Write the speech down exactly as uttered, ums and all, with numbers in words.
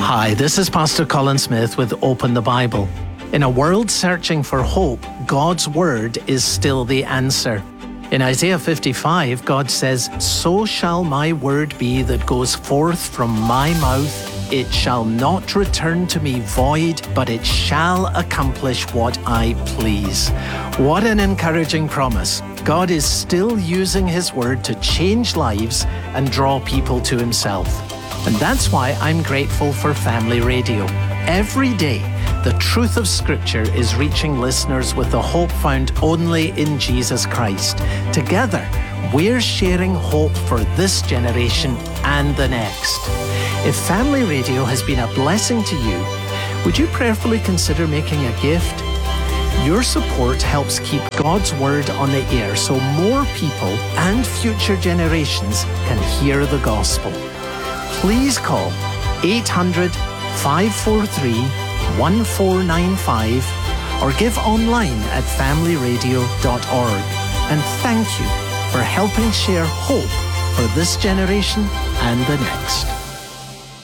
Hi, this is Pastor Colin Smith with Open the Bible. In a world searching for hope, God's Word is still the answer. In Isaiah fifty-five, God says, "So shall my word be that goes forth from my mouth. It shall not return to me void, but it shall accomplish what I please." What an encouraging promise. God is still using His Word to change lives and draw people to Himself. And that's why I'm grateful for Family Radio. Every day, the truth of Scripture is reaching listeners with the hope found only in Jesus Christ. Together, we're sharing hope for this generation and the next. If Family Radio has been a blessing to you, would you prayerfully consider making a gift? Your support helps keep God's Word on the air so more people and future generations can hear the gospel. Please call eight hundred, five four three, one four nine five or give online at family radio dot org. And thank you for helping share hope for this generation and the next.